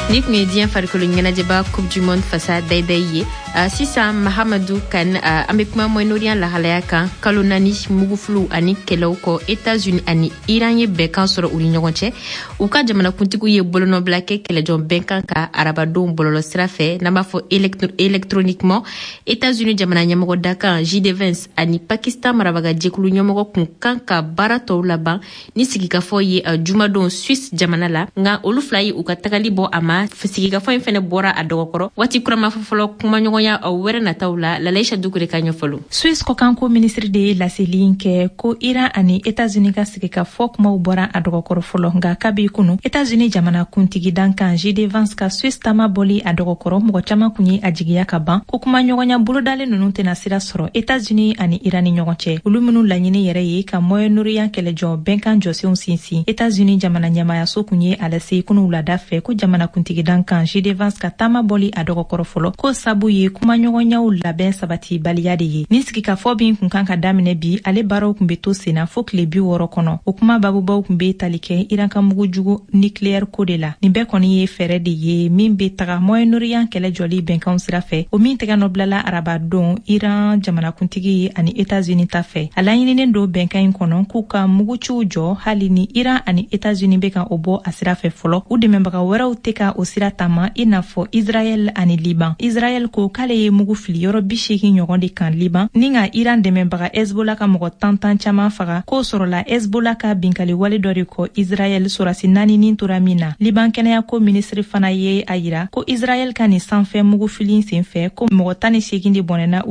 Nik Median farikolo ɲɛnajɛba Coupe du Monde fasa daydayi ye sisan Mahamadou Kan an bɛ kuma Moyen-Orient lahalaya kan kalo 4 mugufulu ani kɛlɛw kɔ États-Unis ani Iran ye bɛnkan sɔrɔ u ni ɲɔgɔn cɛ u ka jamanakuntigiw ye bolonɔbila kɛ kɛlɛjɔn bɛnkan ka arabadenw bɔlɔlɔ sira fɛ n'an b'a fɔ électroniquement États-Unis jamana ɲɛmɔgɔ dakan J.D. Vance ani Pakistan marabagajɛkulu ɲɛmɔgɔ kun kan ka baara tɔw laban ni sigikafɔ ye jumadon Suisse jamana la nka olu fila ye u ka tagali bɔ a ma sigikafɔ in fɛnɛ bɔra a dɔgɔkɔrɔ waati kurama fɔlɔ kumaɲɔgɔnya wɛrɛ nataw la Lalaïcha Dukure ka ɲɛfɔlo. Suisse kɔkanko ministre de ye laseli kɛ ko Iran ani États-Unis ka sigikafɔ kumaw bɔra a dɔgɔkɔrɔ fɔlɔ nka kabi kunu États-Unis jamana kuntigi dankan J.D. Vance ka Suisse taama bɔli a dɔgɔkɔrɔ mɔgɔ caman kun ye a jigiya ka ban ko kumaɲɔgɔnya bolodalen ninnu tɛna sira sɔrɔ États-Unis ani Iran ni ɲɔgɔn cɛ olu minnu laɲini yɛrɛ ye ka Moyen-Orient kɛlɛjɔ bɛnkan jɔsenw sinsin États-Unis jamana ɲɛmayaso kun ye a lase kunu wulada fɛ ko jamana kuntigi dankan J.D. Vance ka taama bɔli a dɔgɔkɔrɔ fɔlɔ ko sabu ye kumaɲɔgɔnyaw labɛn sabati baliya de ye ni sigikafɔ bin kun kan ka daminɛ bi ale baaraw kun bɛ to senna fo tile 60 kɔnɔ o kuma babubaw kun bɛ tali kɛ Iran ka mugujugu nucléaire ko de la nin bɛɛ kɔni ye fɛɛrɛ de ye min bɛ taga Moyen-Orient kɛlɛ jɔli bɛnkanw sira fɛ o min tɛgɛ nɔbilala arabadon Iran jamanakuntigi ani États-Unis ta fɛ a laɲininen don bɛnkan in kɔnɔ k'u ka muguciw jɔ hali ni Iran ani États-Unis bɛ ka o bɔ a sira fɛ fɔlɔ u dɛmɛbaga wɛrɛw tɛ ka o sira taama i n'a fɔ Israël ani Liban. Israël ko k'ale ye mugu fili yɔrɔ 80 ɲɔgɔn de kan Liban ni ka Iran dɛmɛbaga Hezbollah ka mɔgɔ 10 caman faga k'o sɔrɔla Hezbollah ka binkali wale dɔ de kɔ Israël sorasi 4 nin tora min na Liban kɛnɛya ko ministre fana ye a yira ko Israël ka nin sanfɛ mugu fili senfɛ ko mɔgɔ 18 de bɔnɛna